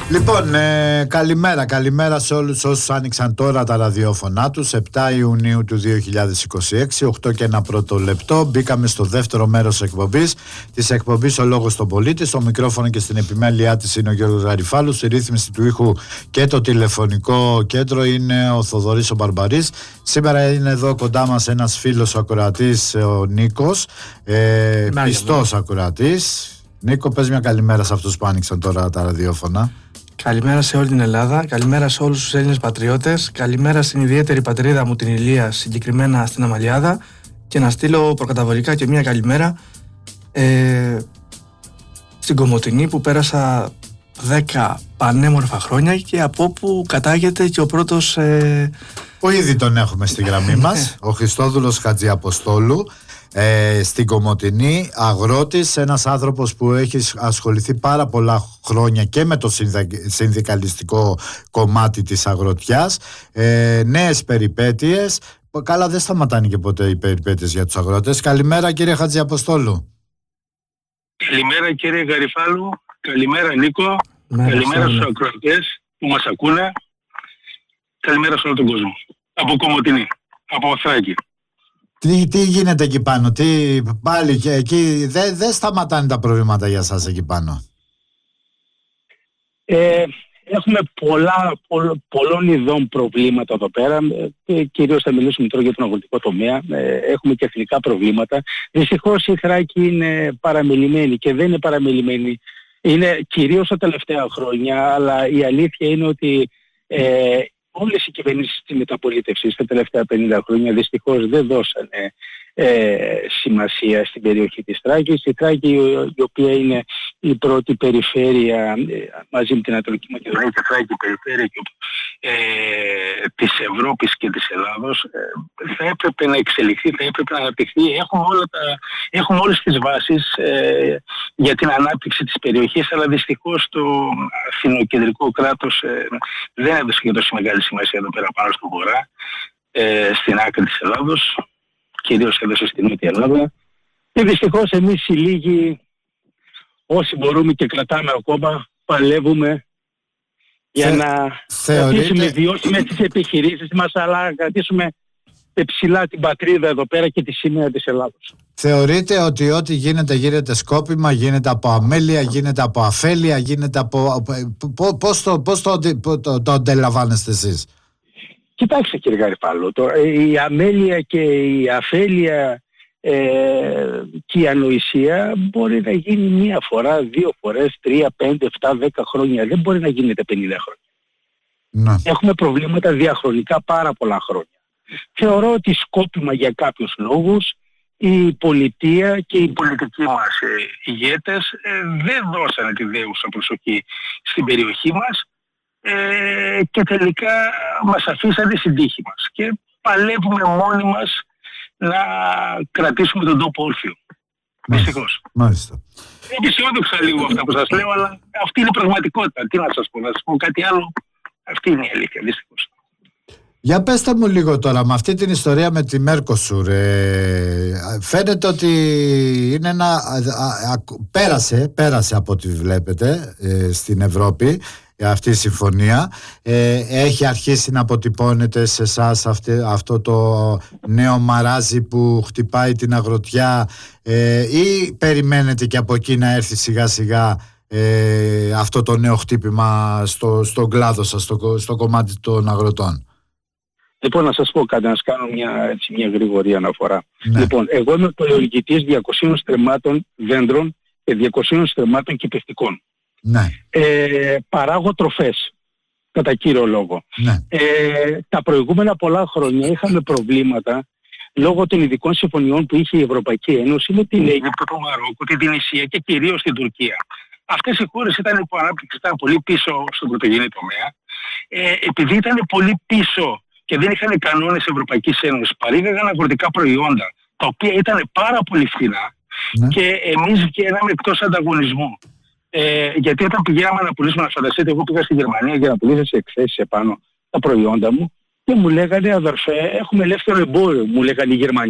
Λοιπόν, καλημέρα σε όλους όσους άνοιξαν τώρα τα ραδιόφωνά τους. 7 Ιουνίου του 2026, 8 και ένα πρώτο λεπτό. Μπήκαμε στο δεύτερο μέρος της εκπομπής «Ο Λόγος των Πολίτη». Στο μικρόφωνο και στην επιμέλειά της είναι ο Γιώργος Γαριφάλου. Στη ρύθμιση του ήχου και το τηλεφωνικό κέντρο είναι ο Θοδωρής ο Μπαρμπαρής. Σήμερα είναι εδώ κοντά μας ένας φίλος ακροατής, ο Νίκος, πιστός ακροατής. Νίκο, πες μια καλημέρα σε αυτούς που άνοιξαν τώρα τα ραδιόφωνα. Καλημέρα σε όλη την Ελλάδα, καλημέρα σε όλους τους Έλληνες πατριώτες, καλημέρα στην ιδιαίτερη πατρίδα μου την Ηλία, συγκεκριμένα στην Αμαλιάδα, και να στείλω προκαταβολικά και μια καλημέρα στην Κομοτηνή που πέρασα 10 πανέμορφα χρόνια και από όπου κατάγεται και ο πρώτος... Που ήδη τον έχουμε στη γραμμή μας, ο Χριστόδουλος Χατζιαποστόλου. Στην Κομοτηνή, αγρότης, ένας άνθρωπος που έχει ασχοληθεί πάρα πολλά χρόνια και με το συνδικαλιστικό κομμάτι της αγροτιάς, νέες περιπέτειες. Καλά, δεν σταματάνε και ποτέ οι περιπέτειες για τους αγρότες. Καλημέρα, κύριε Χατζιαποστόλου. Καλημέρα, κύριε Γαριφάλου. Καλημέρα, Νίκο. Καλημέρα στους ακροατές που μας ακούνε. Καλημέρα σε όλο τον κόσμο. Από Κομοτηνή, από Θράκη. Τι γίνεται εκεί πάνω, πάλι και εκεί δεν σταματάνε τα προβλήματα για σας εκεί πάνω? Έχουμε πολλών ειδών προβλήματα εδώ πέρα, κυρίως θα μιλήσουμε τώρα για τον αγροτικό τομέα. Έχουμε και εθνικά προβλήματα. Δυστυχώς η Θράκη είναι παραμελημένη και δεν είναι παραμελημένη. Είναι κυρίως τα τελευταία χρόνια, αλλά η αλήθεια είναι ότι όλες οι κυβερνήσεις της μεταπολίτευσης τα τελευταία 50 χρόνια δυστυχώς δεν δώσανε σημασία στην περιοχή της Θράκης. Η Θράκη, η οποία είναι η πρώτη περιφέρεια μαζί με την Ανατολική Μακεδονία και Θράκη, περιφέρεια της Ευρώπης και της Ελλάδος, θα έπρεπε να εξελιχθεί, θα έπρεπε να αναπτυχθεί. Έχουμε όλες τις βάσεις για την ανάπτυξη της περιοχής, αλλά δυστυχώς το αθηνοκεντρικό κράτος δεν έδωσε και τόσο μεγάλη σημασία εδώ πέρα πάνω στο βορρά, στην άκρη της Ελλάδος, κυρίως έδωσε στην Νότια Ελλάδα, και δυστυχώς εμείς οι λίγοι, όσοι μπορούμε και κρατάμε ακόμα, παλεύουμε για να κρατήσουμε βιώσιμες τις επιχειρήσεις μας, αλλά να κρατήσουμε ψηλά την πατρίδα εδώ πέρα και τη σημαία της Ελλάδος. Θεωρείτε ότι ό,τι γίνεται σκόπιμα, γίνεται από αμέλεια, γίνεται από αφέλεια, γίνεται από... Πώς το αντιλαμβάνεστε εσείς? Κοιτάξτε, κύριε Γαριφάλου, η αμέλεια και η αφέλεια και η ανοησία μπορεί να γίνει μία φορά, 2 φορές, 3, 5, 7, 10 χρόνια. Δεν μπορεί να γίνεται 50 χρόνια. Ναι. Έχουμε προβλήματα διαχρονικά πάρα πολλά χρόνια. Θεωρώ ότι σκόπιμα για κάποιους λόγους η πολιτεία και οι πολιτικοί μας ηγέτες δεν δώσανε τη δέουσα προσοχή στην περιοχή μας και τελικά μας αφήσανε στην τύχη μας και παλεύουμε μόνοι μας να κρατήσουμε τον τόπο όρθιο. Δυστυχώς. Μάλιστα. Είναι αισιόδοξα λίγο αυτά που σας λέω, αλλά αυτή είναι η πραγματικότητα. Τι να σας πω κάτι άλλο? Αυτή είναι η αλήθεια, δυστυχώς. Για πέστε μου λίγο τώρα με αυτή την ιστορία με τη Μέρκοσουρ. Φαίνεται ότι είναι πέρασε από ό,τι βλέπετε στην Ευρώπη αυτή η συμφωνία. Έχει αρχίσει να αποτυπώνεται σε εσάς αυτό το νέο μαράζι που χτυπάει την αγροτιά, ή περιμένετε και από εκεί να έρθει σιγά σιγά αυτό το νέο χτύπημα στον κλάδο σας, στο κομμάτι των αγροτών? Λοιπόν, να σας πω κάτι, να σας κάνω μια γρήγορη αναφορά. Ναι. Λοιπόν, εγώ είμαι πολιορκητής 200 στρεμμάτων δέντρων και 200 στρεμμάτων κυπευτικών. Ναι. Παράγω τροφές, κατά κύριο λόγο. Ναι. Τα προηγούμενα πολλά χρόνια είχαμε προβλήματα λόγω των ειδικών συμφωνιών που είχε η Ευρωπαϊκή Ένωση με την Αίγυπτο, το Μαρόκο, την Τινησία και κυρίως την Τουρκία. Αυτές οι χώρες ήταν υπό ανάπτυξη, ήταν πολύ πίσω στον πρωτογενή τομέα. Επειδή ήταν πολύ πίσω και δεν είχαν κανόνες Ευρωπαϊκής Ένωσης, παρήγαγαν αγροτικά προϊόντα, τα οποία ήταν πάρα πολύ φθηνά, Ναι. και εμείς βγαίναμε εκτός ανταγωνισμού. Γιατί όταν πηγαίναμε να πουλήσουμε, να φανταστείτε, εγώ πήγα στη Γερμανία για να πουλήσω σε εκθέσεις επάνω τα προϊόντα μου και μου λέγανε, αδερφέ, έχουμε ελεύθερο εμπόριο, μου λέγανε οι Γερμανοί.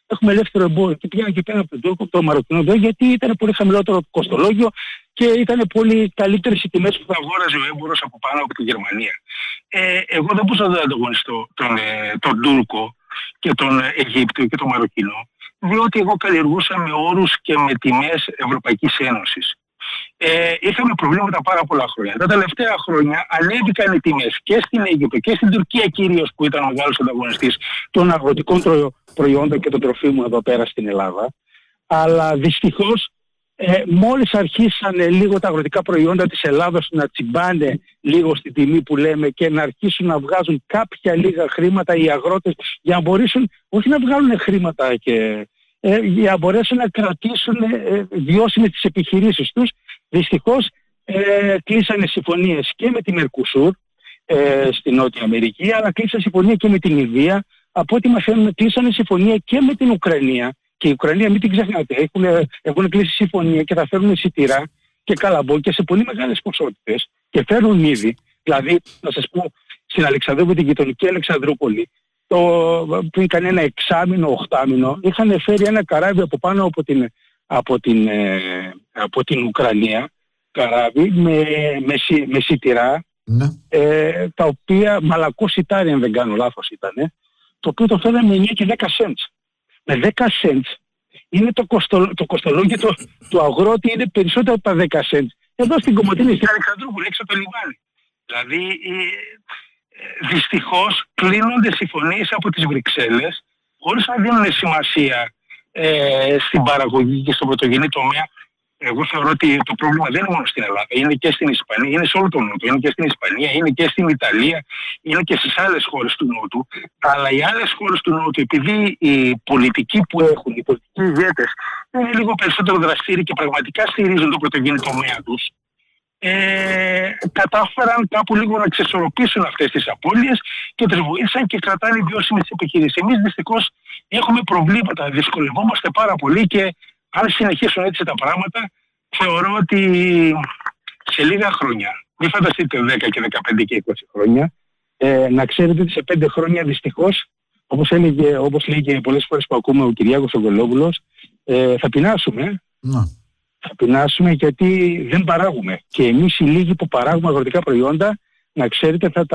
έχουμε ελεύθερο εμπόριο. Και πήγαινα και πέρα από τον Τούρκο, το Μαροκινό εμπόριο, γιατί ήταν πολύ χαμηλότερο το κοστολόγιο και ήταν πολύ καλύτερες οι τιμές που θα αγόραζε ο έμπορος από πάνω από τη Γερμανία. Εγώ δεν μπορούσα να ανταγωνιστώ τον Τούρκο και τον Αιγύπτιο και τον Μαροκινό, διότι εγώ καλλιεργούσα με όρους και με τιμές Ευρωπαϊκής Ένωσης. Είχαμε προβλήματα πάρα πολλά χρόνια. Τα τελευταία χρόνια ανέβηκαν οι τιμές και στην Αίγυπτο και στην Τουρκία κυρίως, που ήταν ο μεγάλος ανταγωνιστής των αγροτικών προϊόντων και των τροφίμων εδώ πέρα στην Ελλάδα. Αλλά δυστυχώς μόλις αρχίσανε λίγο τα αγροτικά προϊόντα της Ελλάδας να τσιμπάνε λίγο στη τιμή που λέμε και να αρχίσουν να βγάζουν κάποια λίγα χρήματα οι αγρότες για να μπορέσουν όχι να βγάλουν χρήματα και για να μπορέσουν να κρατήσουν βιώσιμες τις επιχειρήσεις τους. Δυστυχώς κλείσανε συμφωνίες και με τη Μερκουσούρ στη Νότια Αμερική, αλλά κλείσανε συμφωνία και με την Ινδία. Από ό,τι μαθαίνουμε κλείσανε συμφωνία και με την Ουκρανία. Και η Ουκρανία, μην την ξεχνάτε, έχουν κλείσει συμφωνία και θα φέρουν σιτηρά και καλαμπόκια σε πολύ μεγάλες ποσότητες και φέρνουν ήδη. Δηλαδή, να σας πω, στην Αλεξανδρούπολη, την γειτονική Αλεξανδρούπολη, πριν κανένα εξάμηνο, οχτάμηνο, είχαν φέρει ένα καράβι από πάνω από την Ουκρανία, καράβι με σιτηρά, Ναι. τα οποία μαλακό σιτάρι, αν δεν κάνω λάθος ήταν, το οποίο το φέραμε με 9 και 10 cents. Με 10 cents είναι το κοστολόγιο του αγρότη είναι περισσότερο από τα 10 cents. Εδώ στην Κομοτηνή, στην Αλεξανδρούπολη, έξω από το λιμάνι. Δηλαδή, δυστυχώς κλείνονται συμφωνίες από τις Βρυξέλλες χωρίς να δίνουν σημασία στην παραγωγή και στον πρωτογενή τομέα. Εγώ θεωρώ ότι το πρόβλημα δεν είναι μόνο στην Ελλάδα, είναι και στην Ισπανία, είναι σε όλο τον Νότο, είναι και στην Ισπανία, είναι και στην Ιταλία, είναι και στις άλλες χώρες του Νότου. Αλλά οι άλλες χώρες του Νότου, επειδή οι πολιτικοί που έχουν, οι πολιτικοί ηγέτες, είναι λίγο περισσότερο δραστήριοι και πραγματικά στηρίζουν το πρωτογενή τομέα τους, κατάφεραν κάπου λίγο να ξεσορροπήσουν αυτές τις απώλειες και τις βοήθησαν και κρατάνε βιώσιμες επιχειρήσεις. Εμείς δυστυχώς έχουμε προβλήματα, δυσκολευόμαστε πάρα πολύ και αν συνεχίσουν έτσι τα πράγματα, θεωρώ ότι σε λίγα χρόνια, μην φανταστείτε 10 και 15 και 20 χρόνια, να ξέρετε ότι σε 5 χρόνια δυστυχώς, όπως λέγει πολλές φορές που ακούμε ο Κυριάκος ο Βελόπουλος, θα πεινάσουμε. Ναι. Θα πεινάσουμε γιατί δεν παράγουμε. Και εμείς οι λίγοι που παράγουμε αγροτικά προϊόντα, να ξέρετε, θα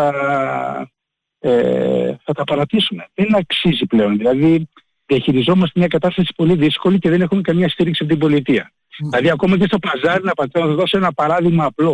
τα παρατήσουμε. Δεν αξίζει πλέον. Δηλαδή, διαχειριζόμαστε μια κατάσταση πολύ δύσκολη και δεν έχουμε καμία στήριξη από την πολιτεία. Δηλαδή, ακόμα και στο παζάρι, να σας δώσω ένα παράδειγμα απλό.